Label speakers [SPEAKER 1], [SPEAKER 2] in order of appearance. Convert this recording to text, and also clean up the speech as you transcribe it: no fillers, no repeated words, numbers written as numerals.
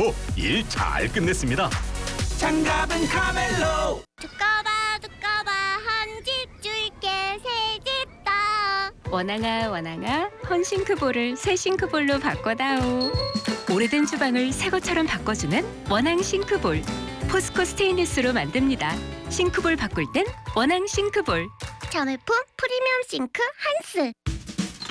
[SPEAKER 1] 좋고 일 잘 끝냈습니다.
[SPEAKER 2] 장갑은 카멜로.
[SPEAKER 3] 두꺼봐 한 집 줄게 새 집 다.
[SPEAKER 4] 원앙아 원앙아 헌싱크볼을 새 싱크볼로 바꿔다오. 오래된 주방을 새 것처럼 바꿔주는 원앙 싱크볼. 포스코 스테인리스로 만듭니다. 싱크볼 바꿀 땐 원앙 싱크볼.
[SPEAKER 3] 자매품 프리미엄 싱크 한스.